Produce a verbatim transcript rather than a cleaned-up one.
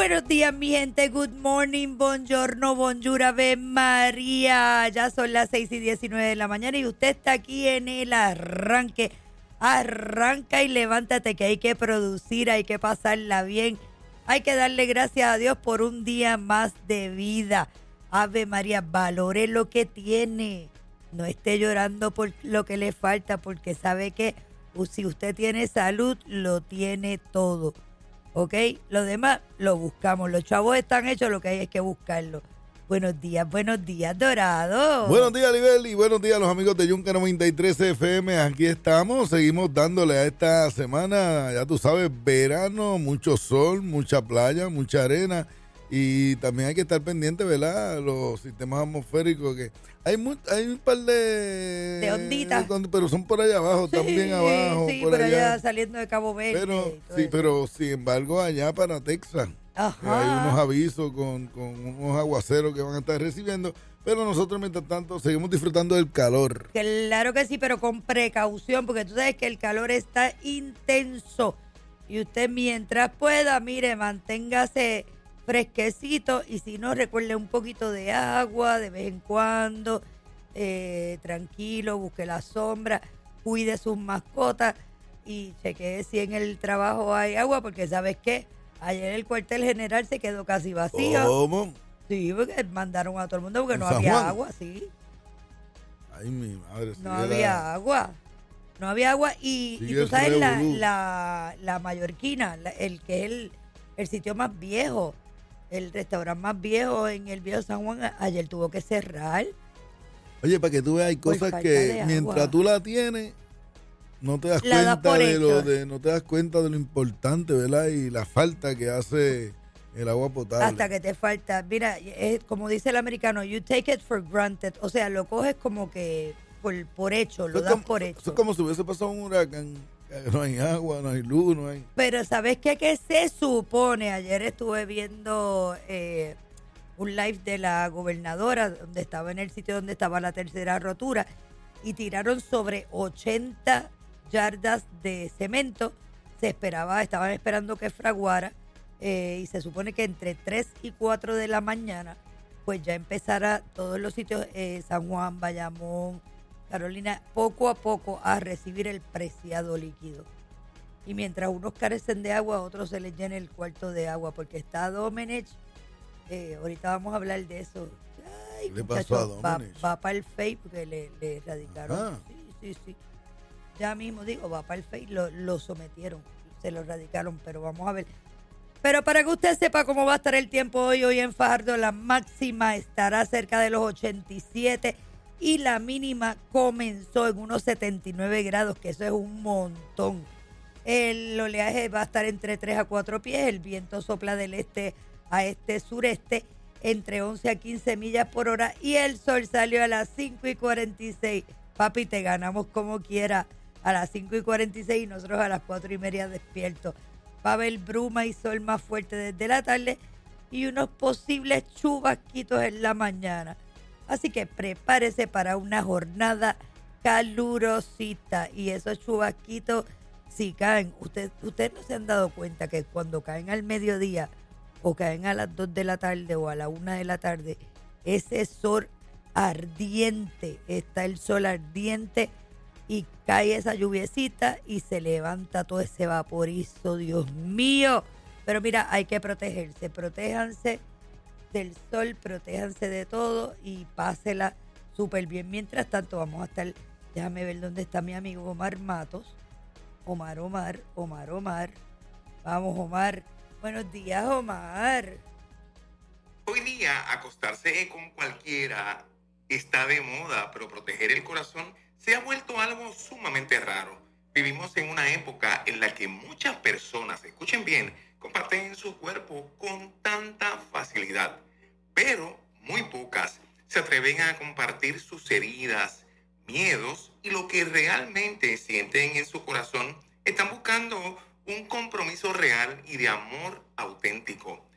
Buenos días, mi gente. Good morning, buongiorno, bonjour, ave María. Ya son las seis y diecinueve de la mañana y usted está aquí en el arranque. Arranca y levántate que hay que producir, hay que pasarla bien. Hay que darle gracias a Dios por un día más de vida. Ave María, valore lo que tiene. No esté llorando por lo que le falta, porque sabe que si usted tiene salud, lo tiene todo. ¿Ok? Lo demás lo buscamos. Los chavos están hechos, lo que hay es que buscarlo. Buenos días, buenos días, Dorado. Buenos días, Libel, y buenos días a los amigos de Yunca noventa y tres F M. Aquí estamos, seguimos dándole a esta semana, ya tú sabes, verano, mucho sol, mucha playa, mucha arena. Y también hay que estar pendiente, ¿verdad? Los sistemas atmosféricos que hay mu- hay un par de... De onditas. de- pero son por allá abajo, Sí, también abajo. sí, por por allá. allá Saliendo de Cabo Verde. Pero, y todo sí, eso. pero sin embargo allá para Texas. Ajá. Que hay unos avisos con, con unos aguaceros que van a estar recibiendo, pero nosotros mientras tanto seguimos disfrutando del calor. Claro que sí, pero con precaución, porque tú sabes que el calor está intenso. Y usted mientras pueda, mire, manténgase fresquecito y si no, recuerde un poquito de agua de vez en cuando, eh, tranquilo, busque la sombra, cuide sus mascotas y chequee si en el trabajo hay agua, porque ¿sabes qué? Ayer el cuartel general se quedó casi vacío. ¿Cómo? Sí, porque mandaron a todo el mundo porque ¿En no San había Juan? agua, sí. Ay, mi madre. No si había era- agua. No había agua y, y Sigue tú el sabes la, revolú. la, la Mallorquina, la- el que es el, el sitio más viejo, el restaurante más viejo en el viejo San Juan, a- ayer tuvo que cerrar. Oye, para que tú veas, hay Por cosas falta que de mientras agua. tú la tienes, no te das La das cuenta por de lo hecho. de, no te das cuenta de lo importante, ¿verdad? Y la falta que hace el agua potable. Hasta que te falta. Mira, es como dice el americano, you take it for granted. O sea, lo coges como que por, por hecho, lo Eso es das como- por Eso hecho. es como si hubiese pasado un huracán. que No hay agua, no hay luz, no hay... Pero ¿sabes qué? Que se supone, ayer estuve viendo eh, un live de la gobernadora, donde estaba en el sitio donde estaba la tercera rotura, y tiraron sobre ochenta yardas de cemento. Se esperaba, estaban esperando que fraguara, eh, y se supone que entre tres y cuatro de la mañana, pues ya empezara todos los sitios, eh, San Juan, Bayamón, Carolina, poco a poco a recibir el preciado líquido. Y mientras unos carecen de agua, a otros se les llena el cuarto de agua, porque está Domenech, eh, ahorita vamos a hablar de eso. Ay, ¿Qué le pasó a muchacho, va, Domenech? va para el F E I porque le, le radicaron. Ajá. Sí, sí, sí. Ya mismo digo, va para el F E I, lo, lo sometieron, se lo radicaron, pero vamos a ver. Pero para que usted sepa cómo va a estar el tiempo hoy, hoy en Fajardo, la máxima estará cerca de los ochenta y siete y la mínima comenzó en unos setenta y nueve grados, que eso es un montón. El oleaje va a estar entre tres a cuatro pies, el viento sopla del este a este sureste entre once a quince millas por hora y el sol salió a las cinco y cuarenta y seis. Papi, te ganamos como quiera a las cinco y cuarenta y seis y nosotros a las cuatro y media despiertos. Va a haber bruma y sol más fuerte desde la tarde y unos posibles chubasquitos en la mañana. Así que prepárese para una jornada calurosita y esos chubasquitos, si caen, usted, ustedes no se han dado cuenta que cuando caen al mediodía o caen a las dos de la tarde o a la una de la tarde, ese sol ardiente, está el sol ardiente y cae esa lluviecita y se levanta todo ese vaporizo, Dios mío. Pero mira, hay que protegerse, protéjanse del sol, protéjanse de todo y pásela súper bien. Mientras tanto, vamos a estar, déjame ver dónde está mi amigo Omar Matos. Omar, Omar, Omar, Omar. Vamos, Omar. Buenos días, Omar. Hoy día acostarse con cualquiera está de moda, pero proteger el corazón se ha vuelto algo sumamente raro. Vivimos en una época en la que muchas personas, escuchen bien, comparten su cuerpo con tanta facilidad, pero muy pocas se atreven a compartir sus heridas, miedos y lo que realmente sienten en su corazón. Están buscando un compromiso real y de amor auténtico.